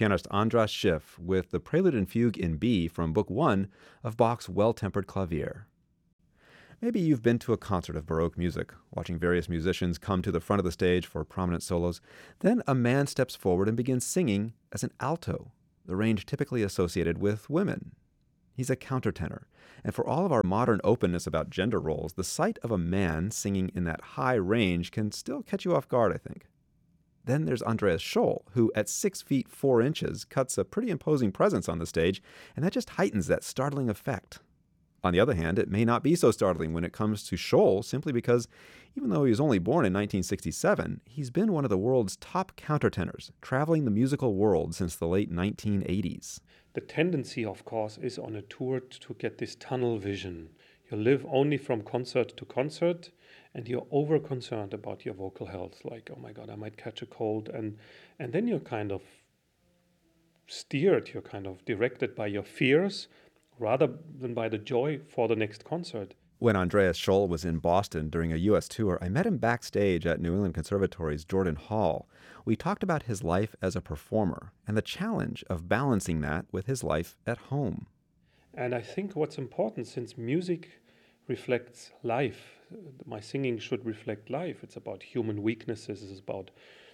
pianist Andras Schiff with the Prelude and Fugue in B from Book 1 of Bach's Well-Tempered Clavier. Maybe you've been to a concert of Baroque music, watching various musicians come to the front of the stage for prominent solos. Then a man steps forward and begins singing as an alto, the range typically associated with women. He's a countertenor, and for all of our modern openness about gender roles, the sight of a man singing in that high range can still catch you off guard, I think. Then there's Andreas Scholl, who at 6 feet 4 inches cuts a pretty imposing presence on the stage, and that just heightens that startling effect. On the other hand, it may not be so startling when it comes to Scholl, simply because even though he was only born in 1967, he's been one of the world's top countertenors, traveling the musical world since the late 1980s. The tendency, of course, is on a tour to get this tunnel vision. You live only from concert to concert, and you're over-concerned about your vocal health, like, oh my God, I might catch a cold, and then you're kind of steered, you're kind of directed by your fears, rather than by the joy for the next concert. When Andreas Scholl was in Boston during a U.S. tour, I met him backstage at New England Conservatory's Jordan Hall. We talked about his life as a performer and the challenge of balancing that with his life at home. And I think what's important, since music reflects life, my singing should reflect life. It's about human weaknesses, it's about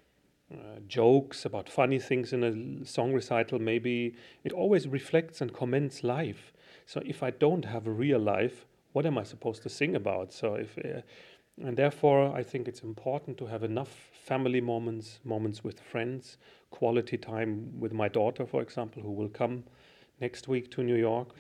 jokes, about funny things in a song recital maybe. It always reflects and comments life. So if I don't have a real life, what am I supposed to sing about? And therefore I think it's important to have enough family moments with friends, quality time with my daughter, for example, who will come next week to New York.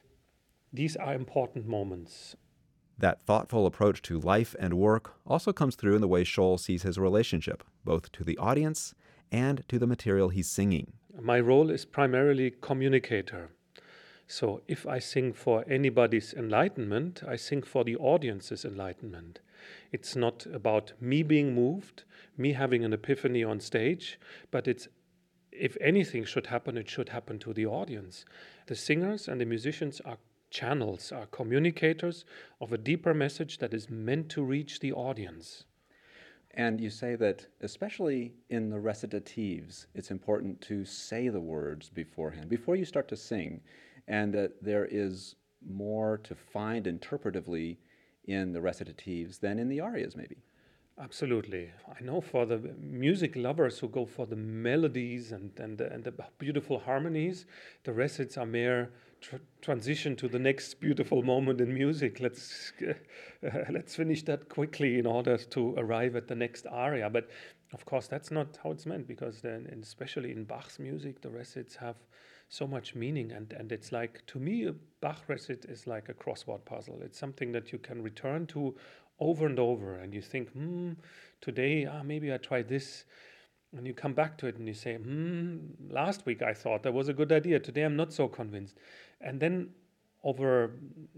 These are important moments. That thoughtful approach to life and work also comes through in the way Scholl sees his relationship, both to the audience and to the material he's singing. My role is primarily communicator. So if I sing for anybody's enlightenment, I sing for the audience's enlightenment. It's not about me being moved, me having an epiphany on stage, but it's, if anything should happen, it should happen to the audience. The singers and the musicians are channels, are communicators of a deeper message that is meant to reach the audience. And you say that, especially in the recitatives, it's important to say the words beforehand, before you start to sing, and that there is more to find interpretively in the recitatives than in the arias, maybe. Absolutely. I know for the music lovers who go for the melodies and the beautiful harmonies, the recits are mere transition to the next beautiful moment in music. Let's finish that quickly in order to arrive at the next aria. But of course, that's not how it's meant, because then, and especially in Bach's music, the recits have so much meaning. And it's like, to me, a Bach recit is like a crossword puzzle. It's something that you can return to over and over, and you think, today, maybe I try this, and you come back to it and you say, last week I thought that was a good idea, today I'm not so convinced. And then over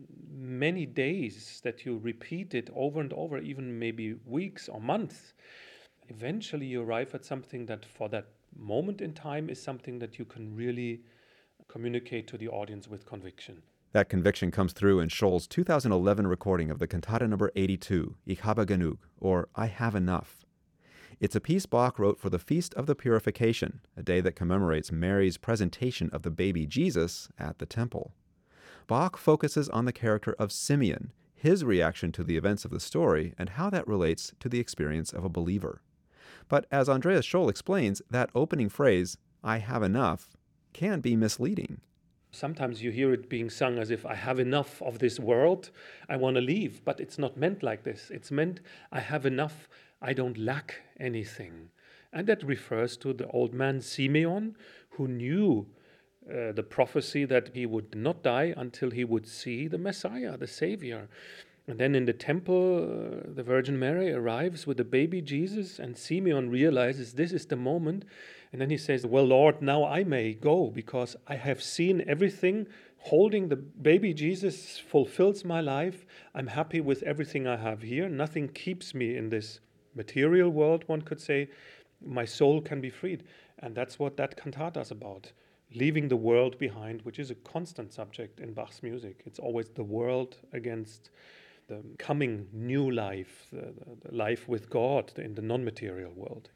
many days that you repeat it over and over, even maybe weeks or months, eventually you arrive at something that for that moment in time is something that you can really communicate to the audience with conviction. That conviction comes through in Scholl's 2011 recording of the cantata number 82, Ich habe genug, or I Have Enough. It's a piece Bach wrote for the Feast of the Purification, a day that commemorates Mary's presentation of the baby Jesus at the temple. Bach focuses on the character of Simeon, his reaction to the events of the story, and how that relates to the experience of a believer. But as Andreas Scholl explains, that opening phrase, I have enough, can be misleading. Sometimes you hear it being sung as if I have enough of this world, I want to leave, but it's not meant like this. It's meant I have enough, I don't lack anything. And that refers to the old man Simeon, who knew the prophecy that he would not die until he would see the Messiah, the Savior. And then in the temple, the Virgin Mary arrives with the baby Jesus, and Simeon realizes this is the moment. And then he says, well, Lord, now I may go, because I have seen everything. Holding the baby Jesus fulfills my life. I'm happy with everything I have here. Nothing keeps me in this material world, one could say. My soul can be freed. And that's what that cantata is about. Leaving the world behind, which is a constant subject in Bach's music. It's always the world against the coming new life, the life with God in the non-material world.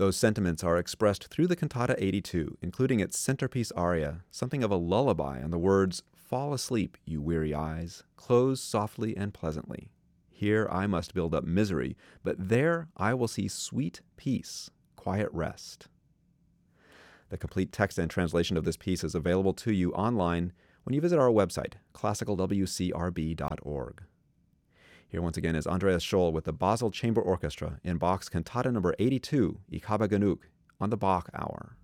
Those sentiments are expressed through the Cantata 82, including its centerpiece aria, something of a lullaby on the words, "Fall asleep, you weary eyes, close softly and pleasantly. Here I must build up misery, but there I will see sweet peace, quiet rest." The complete text and translation of this piece is available to you online when you visit our website, classicalwcrb.org. Here once again is Andreas Scholl with the Basel Chamber Orchestra in Bach's Cantata No. 82, Ich habe genug, on the Bach Hour.